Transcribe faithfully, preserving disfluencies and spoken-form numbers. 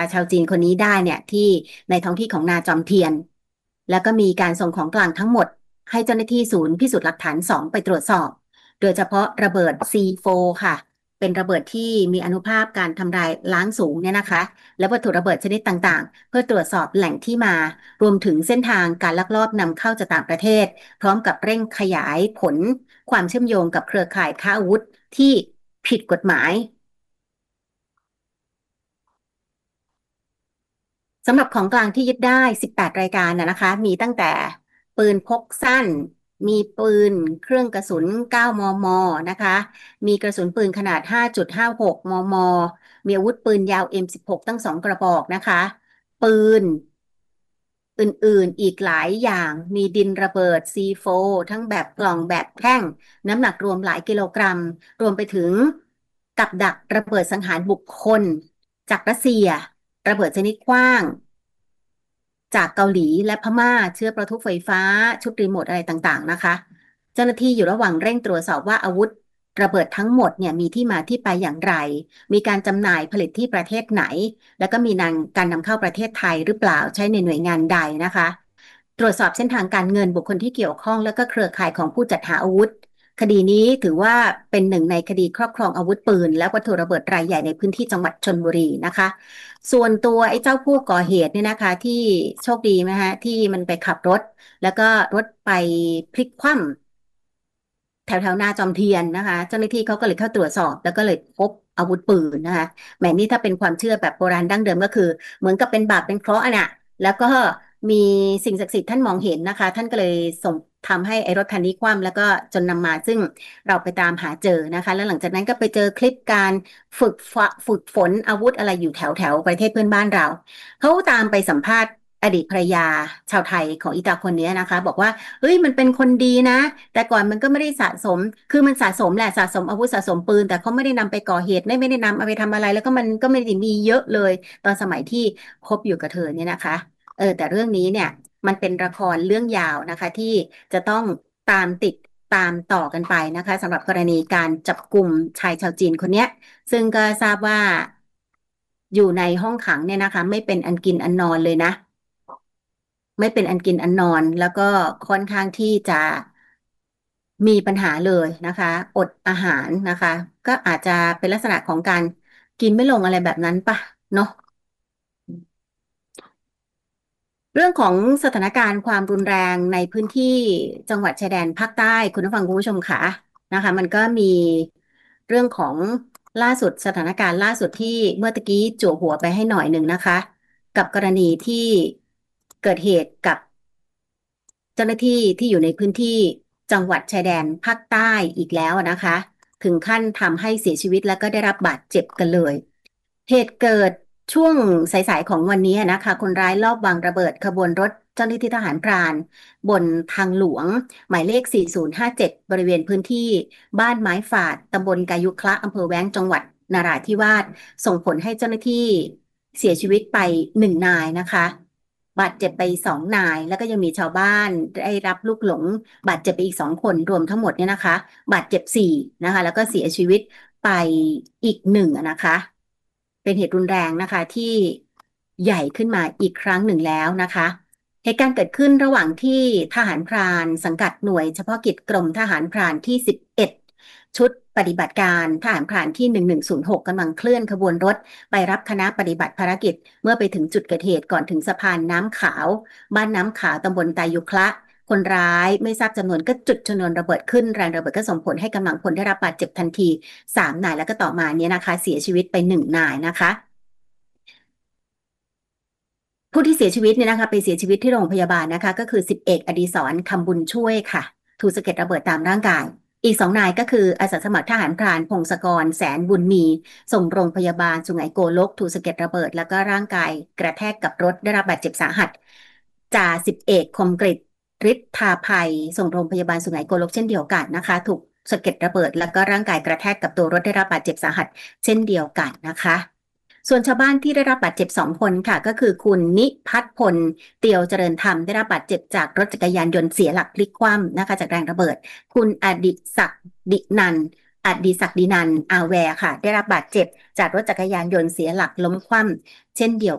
ชาวจีนคนนี้ได้เนี่ยที่ในท้องที่ของนาจอมเทียนแล้วก็มีการส่งของกลางทั้งหมดให้เจ้าหน้าที่ศูนย์พิสูจน์หลักฐานสองไปตรวจสอบโดยเฉพาะระเบิด ซี โฟร์ ค่ะเป็นระเบิดที่มีอานุภาพการทำลายล้างสูงเนี่ยนะคะและวัตถุระเบิดชนิดต่างๆเพื่อตรวจสอบแหล่งที่มารวมถึงเส้นทางการลักลอบนำเข้าจากต่างประเทศพร้อมกับเร่งขยายผลความเชื่อมโยงกับเครือข่ายค้าอาวุธที่ผิดกฎหมาย สำหรับของกลางที่ยึดได้สิบแปดรายการนะนะคะมีตั้งแต่ปืนพกสั้นมีปืนเครื่องกระสุนเก้าม ม นะคะมีกระสุนปืนขนาดห้าจุดห้าหก มมมีอาวุธปืนยาว เอ็ม สิบหก ตั้งสองกระบอกนะคะปืนอื่นๆอีกหลายอย่างมีดินระเบิด ซี โฟร์ ทั้งแบบกล่องแบบแท่งน้ำหนักรวมหลายกิโลกรัมรวมไปถึงกับดักระเบิดสังหารบุคคลจากรัสเซียระเบิดชนิดกว้าง จากเกาหลีและพม่าเชื้อประทุไฟฟ้าชุดรีโมทอะไรต่างๆนะคะเจ้าหน้าที่อยู่ระหว่างเร่งตรวจสอบว่าอาวุธระเบิดทั้งหมดเนี่ยมีที่มาที่ไปอย่างไรมีการจำหน่ายผลิตที่ประเทศไหนแล้วก็มีนางการนำเข้าประเทศไทยหรือเปล่าใช้ในหน่วยงานใดนะคะตรวจสอบเส้นทางการเงินบุคคลที่เกี่ยวข้องแล้วก็เครือข่ายของผู้จัดหาอาวุธคดีนี้ถือว่าเป็นหนึ่งในคดีครอบครองอาวุธปืนและวัตถุระเบิดรายใหญ่ในพื้นที่จังหวัดชลบุรีนะคะ ส่วนตัวไอ้เจ้าผู้ก่อเหตุเนี่ยนะคะที่โชคดีไหมฮะที่มันไปขับรถแล้วก็รถไปพลิกคว่ำแถวแถวนาจอมเทียนนะคะเจ้าหน้าที่เขาก็เลยเข้าตรวจสอบแล้วก็เลยพบอาวุธปืนนะคะแหมนี่ถ้าเป็นความเชื่อแบบโบราณดั้งเดิมก็คือเหมือนกับเป็นบาปเป็นเคราะห์อะน่ะแล้วก็มีสิ่งศักดิ์สิทธิ์ท่านมองเห็นนะคะท่านก็เลยส่งทำให้ไอ้รถคันนี้คว่ำแล้วก็จนนำมาซึ่งเราไปตามหาเจอนะคะแล้วหลังจากนั้นก็ไปเจอคลิปการฝึกฝฝึกฝนอาวุธอะไรอยู่แถวแถวประเทศเพื่อนบ้านเราเขาตามไปสัมภาษณ์อดีตภรรยาชาวไทยของอีตาคนนี้นะคะบอกว่าเฮ้ยมันเป็นคนดีนะแต่ก่อนมันก็ไม่ได้สะสมคือมันสะสมแหละสะสมอาวุธสะสมปืนแต่เขาไม่ได้นำไปก่อเหตุไม่ไม่ได้นำเอาไปทำอะไรแล้วก็มันก็ไม่ได้มีเยอะเลยตอนสมัยที่คบอยู่กับเธอเนี่ยนะคะเออแต่เรื่องนี้เนี่ยมันเป็นละครเรื่องยาวนะคะที่จะต้องตามติดตามต่อกันไปนะคะสำหรับกรณีการจับกลุ่มชายชาวจีนคนเนี้ยซึ่งก็ทราบว่าอยู่ในห้องขังเนี่ยนะคะไม่เป็นอันกินอันนอนเลยนะ ไม่เป็นอันกินอันนอนแล้วก็ค่อนข้างที่จะมีปัญหาเลยนะคะอดอาหารนะคะก็อาจจะเป็นลักษณะของการกินไม่ลงอะไรแบบนั้นปะเนาะ เรื่องของสถานการณ์ความรุนแรงในพื้นที่จังหวัดชายแดนภาคใต้คุณผู้ฟังคุณผู้ชมค่ะนะคะมันก็มีเรื่องของล่าสุดสถานการณ์ล่าสุดที่เมื่อตะกี้จั่วหัวไปให้หน่อยหนึ่งนะคะกับกรณีที่เกิดเหตุกับเจ้าหน้าที่ที่อยู่ในพื้นที่จังหวัดชายแดนภาคใต้อีกแล้วนะคะถึงขั้นทำให้เสียชีวิตแล้วก็ได้รับบาดเจ็บกันเลย เหตุเกิดช่วงสายๆของวันนี้นะคะคนร้ายลอบวางระเบิดขบวนรถเจ้าหน้าที่ทหารพรานบนทางหลวงหมายเลขสี่ศูนย์ห้าเจ็ดบริเวณพื้นที่บ้านไม้ฝาดตำบลกายุคละอำเภอแว้งจังหวัดนราธิวาสส่งผลให้เจ้าหน้าที่เสียชีวิตไปหนึ่งนายนะคะบาดเจ็บไปสองนายแล้วก็ยังมีชาวบ้านได้รับลูกหลงบาดเจ็บไปอีกสองคนรวมทั้งหมดเนี่ยนะคะบาดเจ็บสี่นะคะแล้วก็เสียชีวิตไปอีกหนึ่งอะนะคะ เป็นเหตุรุนแรงนะคะที่ใหญ่ขึ้นมาอีกครั้งหนึ่งแล้วนะคะเหตุการณ์เกิดขึ้นระหว่างที่ทหารพรานสังกัดหน่วยเฉพาะกิจกรมทหารพรานที่สิบเอ็ดชุดปฏิบัติการทหารพรานที่หนึ่งหนึ่งศูนย์หกกำลังเคลื่อนขบวนรถไปรับคณะปฏิบัติภารกิจเมื่อไปถึงจุดเกิดเหตุก่อนถึงสะพานน้ำขาวบ้านน้ำขาวตำบลตายุคละคนร้ายไม่ทราบจำนวนก็จุดชนวนระเบิดขึ้นแรงระเบิดก็ส่งผลให้กำลังพลได้รับบาดเจ็บทันทีสามนายแล้วก็ต่อมาเนี่ยนะคะเสียชีวิตไปหนึ่งนายนะคะ ผู้ที่เสียชีวิตเนี่ยนะคะไปเสียชีวิตที่โรงพยาบาลนะคะก็คือสิบเอกอดีศรคำบุญช่วยค่ะถูกสะเก็ดระเบิดตามร่างกายอีกสองนายก็คืออาสาสมัครทหารพรานพงศกรแสนบุญมีส่งโรงพยาบาลสุไหงโกลกถูกสะเก็ดระเบิดแล้วก็ร่างกายกระแทกกับรถได้รับบาดเจ็บสาหัสจ่าสิบเอกคมกฤษฤทธาภัยส่งโรงพยาบาลสุไหงโกลกเช่นเดียวกันนะคะถูกสะเก็ดระเบิดแล้วก็ร่างกายกระแทกกับตัวรถได้รับบาดเจ็บสาหัสเช่นเดียวกันนะคะ ส่วนชาวบ้านที่ได้รับบาดเจ็บสองคนค่ะก็คือคุณนิพัฒน์พลเตียวเจริญธรรมได้รับบาดเจ็บจากรถจักรยานยนต์เสียหลักพลิกคว่ำนะคะจากแรงระเบิดคุณอดิศักดิ์ดินันท์อดิศักดิ์ดินันท์อาแวร์ค่ะได้รับบาดเจ็บจากรถจักรยานยนต์เสียหลักล้มคว่ำเช่นเดียว